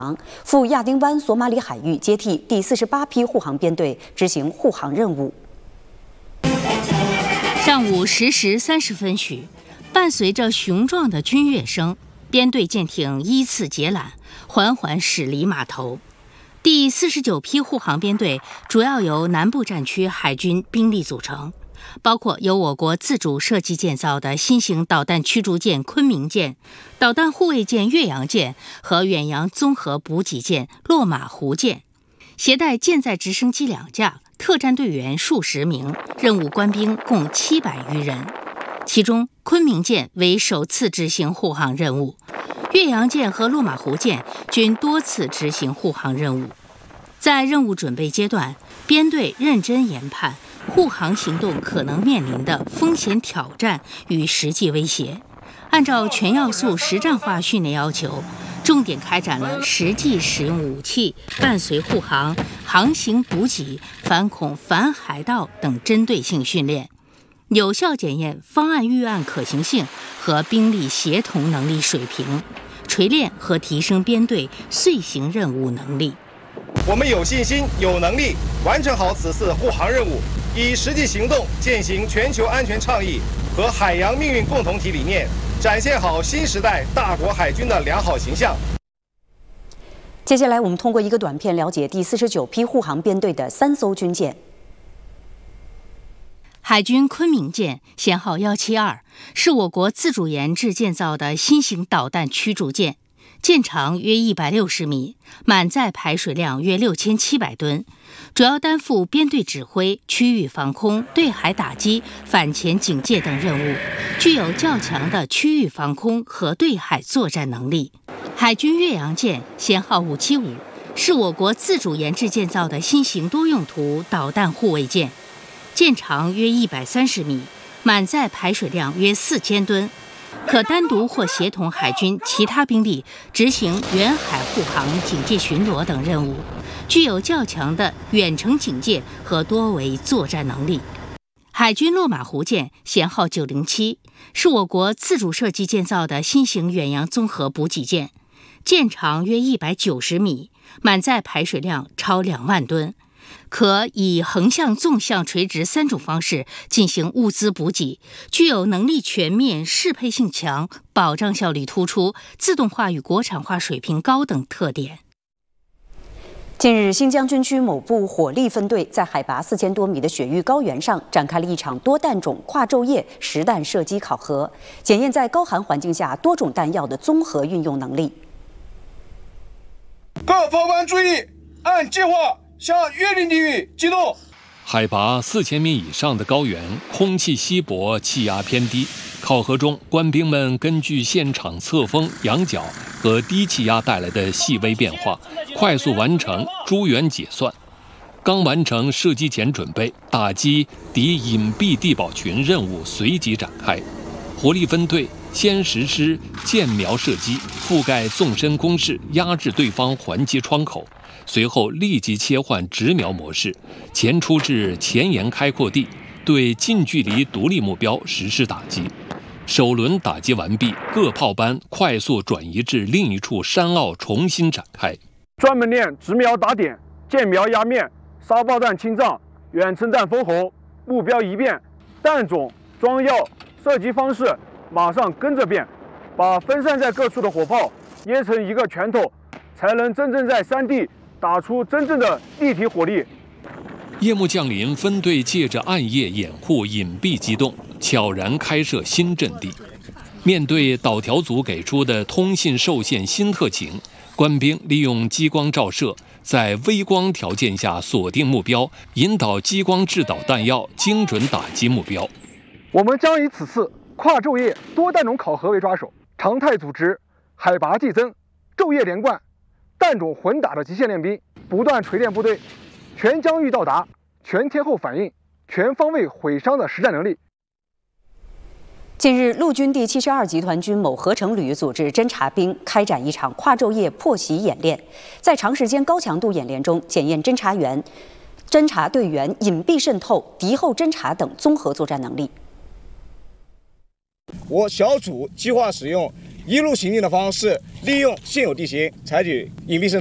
赴亚丁湾索马里海域接替第48批护航编队执行护航任务。 上午10时30分许，伴随着雄壮的军乐声，编队舰艇依次解缆，缓缓驶离码头。第49批护航编队主要由南部战区海军兵力组成，包括由我国自主设计建造的新型导弹驱逐舰昆明舰、导弹护卫舰岳阳舰和远洋综合补给舰落马湖舰，携带舰载直升机2架，特战队员数十名，任务官兵共700余人。其中，昆明舰为首次执行护航任务，岳阳舰和落马湖舰均多次执行护航任务。在任务准备阶段，编队认真研判护航行动可能面临的风险挑战与实际威胁，按照全要素实战化训练要求，重点开展了实际使用武器、伴随护航、航行补给、反恐反海盗等针对性训练，有效检验方案预案可行性和兵力协同能力水平，锤炼和提升编队遂行任务能力。 我们有信心、有能力完成好此次护航任务，以实际行动践行全球安全倡议和海洋命运共同体理念，展现好新时代大国海军的良好形象。 接下来，我们通过一个短片了解第49批护航编队的3艘军舰。 海军昆明舰舷号172，是我国自主研制建造的新型导弹驱逐舰，舰长约160米，满载排水量约6700吨，主要担负编队指挥、区域防空、对海打击、反潜警戒等任务，具有较强的区域防空和对海作战能力。海军岳阳舰舷号575，是我国自主研制建造的新型多用途导弹护卫舰，舰长约130米，满载排水量约4000吨，可单独或协同海军其他兵力执行远海护航、警戒巡逻等任务，具有较强的远程警戒和多维作战能力。海军落马湖舰舷号907，是我国自主设计建造的新型远洋综合补给舰，舰长约190米，满载排水量超2万吨，可以横向、纵向、垂直3种方式进行物资补给，具有能力全面、适配性强、保障效率突出、自动化与国产化水平高等特点。 近日，新疆军区某部火力分队在海拔4000多米的雪域高原上展开了一场多弹种跨昼夜实弹射击考核，检验在高寒环境下多种弹药的综合运用能力。 各炮班注意，按计划向越岭地域机动。 海拔4000米以上的高原，空气稀薄，气压偏低。考核中，官兵们根据现场侧风、仰角和低气压带来的细微变化，快速完成诸元解算。刚完成射击前准备，打击敌隐蔽地堡群任务随即展开。火力分队先实施箭瞄射击，覆盖纵深工事，压制对方还击窗口。随后立即切换直瞄模式，前出至前沿开阔地，对近距离独立目标实施打击。首轮打击完毕，各炮班快速转移至另一处山坳重新展开。 专门练直瞄打点、箭瞄压面、沙爆弹清障、远程弹封喉，目标一变，弹种、装药、射击方式马上跟着变，把分散在各处的火炮捏成一个拳头，才能真正在山地打出真正的立体火力。 夜幕降临，分队借着暗夜掩护隐蔽机动，悄然开设新阵地。面对导条组给出的通信受限新特情，官兵利用激光照射，在微光条件下锁定目标，引导激光制导弹药精准打击目标。 我们将以此次跨昼夜多弹种考核为抓手，常态组织、海拔递增、昼夜连贯、弹种混打的极限练兵，不断锤炼部队全疆域到达、全天候反应、全方位毁伤的实战能力。 近日，陆军第72集团军某合成旅组织侦察兵开展一场跨昼夜破袭演练，在长时间高强度演练中，检验侦察队员隐蔽渗透、敌后侦察等综合作战能力。 我小组计划使用一路行进的方式，利用现有地形，采取隐蔽生